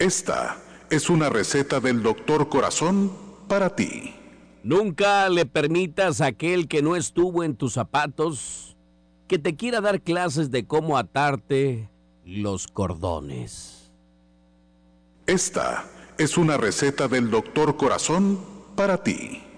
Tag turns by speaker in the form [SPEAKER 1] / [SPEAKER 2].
[SPEAKER 1] Esta es una receta del Doctor Corazón para ti.
[SPEAKER 2] Nunca le permitas a aquel que no estuvo en tus zapatos que te quiera dar clases de cómo atarte los cordones.
[SPEAKER 1] Esta es una receta del Doctor Corazón para ti.